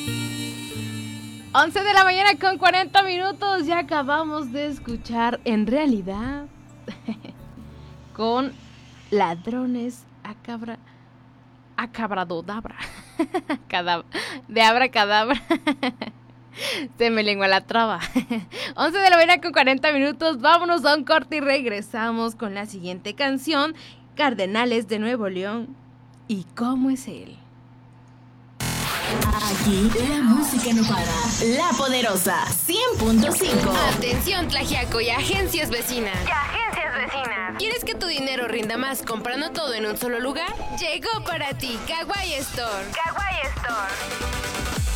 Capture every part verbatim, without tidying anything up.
once de la mañana con cuarenta minutos. Ya acabamos de escuchar En Realidad con Ladrones a cabra a cabradodabra de abracadabra. Se me lengua la traba. once de la mañana con cuarenta minutos. Vámonos a un corte y regresamos con la siguiente canción, Cardenales de Nuevo León. ¿Y cómo es él? Aquí la música no para. La Poderosa cien punto cinco. Atención, Tlaxiaco y agencias vecinas. Y agencias vecinas. ¿Quieres que tu dinero rinda más comprando todo en un solo lugar? Llegó para ti Kawaii Store. Kawaii Store.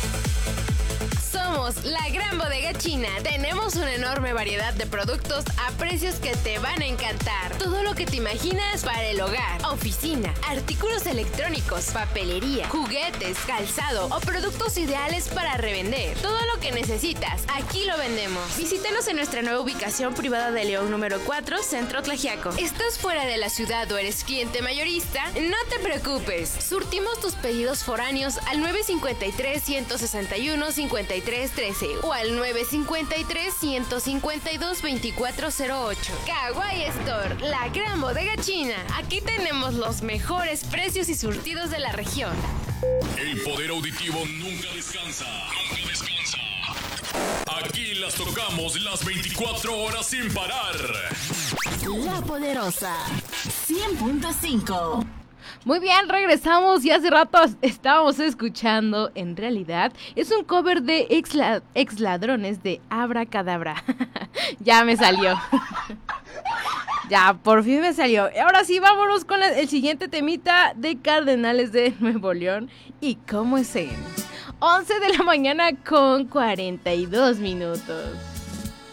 Somos la gran bodega china. Tenemos una enorme variedad de productos a precios que te van a encantar. Todo lo que te imaginas para el hogar, oficina, artículos electrónicos, papelería, juguetes, calzado o productos ideales para revender. Todo lo que necesitas, aquí lo vendemos. Visítanos en nuestra nueva ubicación privada de León número cuatro, Centro Tlaxiaco. ¿Estás fuera de la ciudad o eres cliente mayorista? No te preocupes. Surtimos tus pedidos foráneos al nueve cinco tres, uno seis uno, cinco tres uno tres o al nueve cinco tres, uno cinco dos, dos cuatro cero ocho. Kawaii Store, la gran bodega china. Aquí tenemos los mejores precios y surtidos de la región. El poder auditivo nunca descansa. Nunca descansa. Aquí las tocamos las veinticuatro horas sin parar. La Poderosa cien punto cinco. Muy bien, regresamos y hace rato estábamos escuchando En Realidad. Es un cover de Ex, la, ex Ladrones de Abracadabra. Ya me salió. Ya, por fin me salió. Ahora sí, vámonos con la, el siguiente temita de Cardenales de Nuevo León. ¿Y cómo es él? once de la mañana con cuarenta y dos minutos.